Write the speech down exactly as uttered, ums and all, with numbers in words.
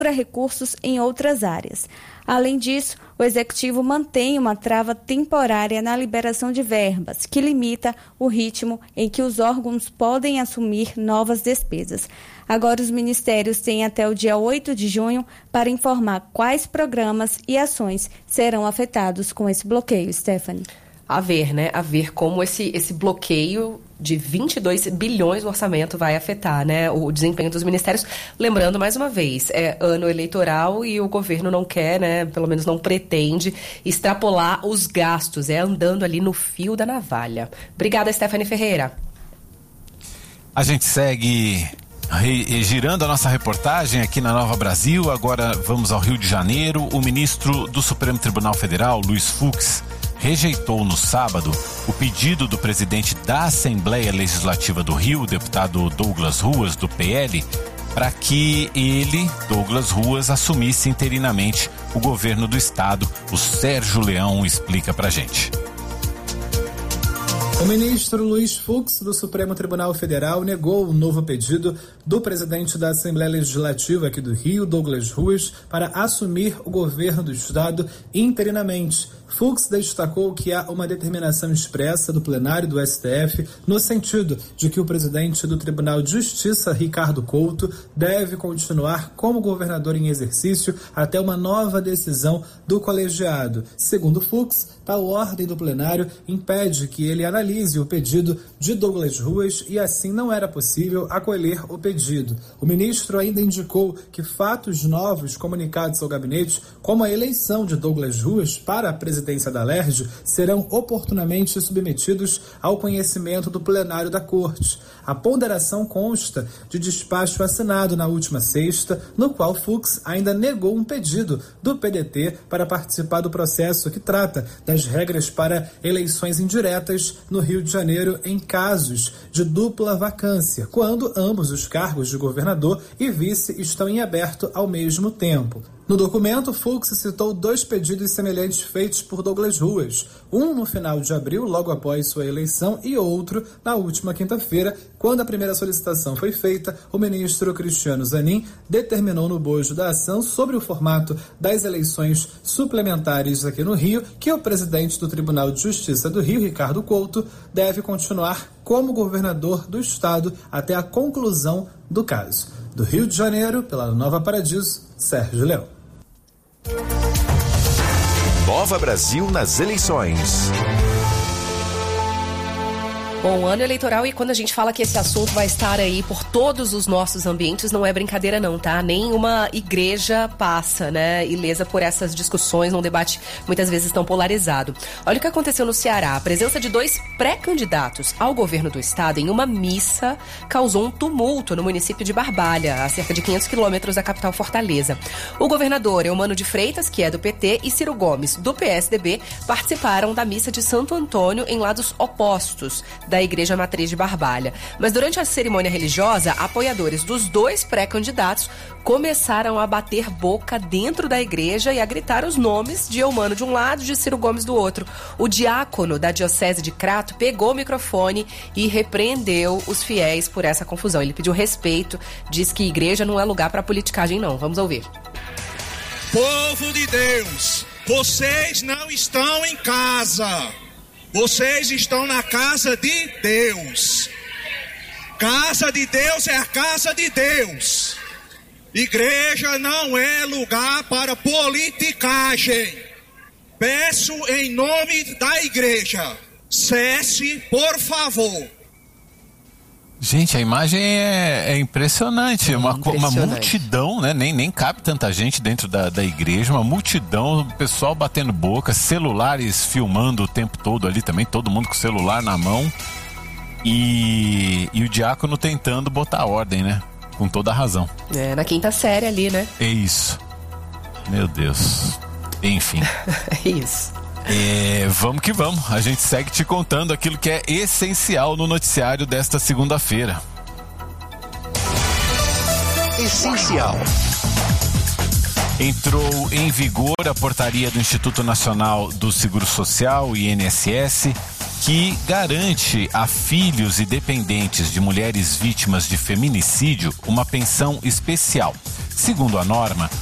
recursos em outras áreas. Além disso, o Executivo mantém uma trava temporária na liberação de verbas, que limita o ritmo em que os órgãos podem assumir novas despesas. Agora, os ministérios têm até o dia oito de junho para informar quais programas e ações serão afetados com esse bloqueio, Stephanie. A ver, né? A ver como esse, esse bloqueio de vinte e dois bilhões no orçamento vai afetar, né, o desempenho dos ministérios. Lembrando, mais uma vez, é ano eleitoral e o governo não quer, né, pelo menos não pretende extrapolar os gastos, é andando ali no fio da navalha. Obrigada, Stephanie Ferreira. A gente segue girando a nossa reportagem aqui na Nova Brasil. Agora vamos ao Rio de Janeiro. O ministro do Supremo Tribunal Federal, Luiz Fux, rejeitou no sábado o pedido do presidente da Assembleia Legislativa do Rio, o deputado Douglas Ruas, do P L, para que ele, Douglas Ruas, assumisse interinamente o governo do estado. O Sérgio Leão explica pra gente. O ministro Luiz Fux, do Supremo Tribunal Federal, negou o novo pedido do presidente da Assembleia Legislativa aqui do Rio, Douglas Ruas, para assumir o governo do estado interinamente. Fux destacou que há uma determinação expressa do plenário do S T F no sentido de que o presidente do Tribunal de Justiça, Ricardo Couto, deve continuar como governador em exercício até uma nova decisão do colegiado. Segundo Fux, tal ordem do plenário impede que ele analise o pedido de Douglas Ruas e assim não era possível acolher o pedido. O ministro ainda indicou que fatos novos comunicados ao gabinete, como a eleição de Douglas Ruas para a presidência da Alerj, serão oportunamente submetidos ao conhecimento do plenário da Corte. A ponderação consta de despacho assinado na última sexta, no qual Fux ainda negou um pedido do P D T para participar do processo que trata das regras para eleições indiretas no Rio de Janeiro em casos de dupla vacância, quando ambos os cargos de governador e vice estão em aberto ao mesmo tempo. No documento, Fux citou dois pedidos semelhantes feitos por Douglas Ruas, um no final de abril, logo após sua eleição, e outro na última quinta-feira, quando a primeira solicitação foi feita. O ministro Cristiano Zanin determinou no bojo da ação sobre o formato das eleições suplementares aqui no Rio que o presidente do Tribunal de Justiça do Rio, Ricardo Couto, deve continuar como governador do estado até a conclusão do caso. Do Rio de Janeiro, pela Nova Paradiso, Sérgio Leão. Nova Brasil nas eleições. Bom, ano eleitoral, e quando a gente fala que esse assunto vai estar aí por todos os nossos ambientes, não é brincadeira não, tá? Nenhuma igreja passa, né, ilesa por essas discussões num debate muitas vezes tão polarizado. Olha o que aconteceu no Ceará. A presença de dois pré-candidatos ao governo do estado em uma missa causou um tumulto no município de Barbalha, a cerca de quinhentos quilômetros da capital Fortaleza. O governador Eumano de Freitas, que é do P T, e Ciro Gomes, do P S D B, participaram da missa de Santo Antônio em lados opostos da Igreja Matriz de Barbalha. Mas durante a cerimônia religiosa, apoiadores dos dois pré-candidatos começaram a bater boca dentro da igreja e a gritar os nomes de Eumano de um lado e de Ciro Gomes do outro. O diácono da Diocese de Crato pegou o microfone e repreendeu os fiéis por essa confusão. Ele pediu respeito, diz que igreja não é lugar para politicagem não. Vamos ouvir. Povo de Deus, vocês não estão em casa. Vocês estão na casa de Deus. Casa de Deus é a casa de Deus. Igreja não é lugar para politicagem. Peço em nome da igreja, cesse, por favor. Gente, a imagem é, é impressionante. É uma, impressionante. Uma multidão, né? Nem, nem cabe tanta gente dentro da, da igreja. Uma multidão, pessoal batendo boca, celulares filmando o tempo todo ali também, todo mundo com o celular na mão. E, e o diácono tentando botar ordem, né? Com toda a razão. É, na quinta série ali, né? É isso. Meu Deus. Enfim. É isso. É, vamos que vamos, a gente segue te contando aquilo que é essencial no noticiário desta segunda-feira. Essencial. Entrou em vigor a portaria do Instituto Nacional do Seguro Social, I N S S, que garante a filhos e dependentes de mulheres vítimas de feminicídio uma pensão especial. Segundo a norma,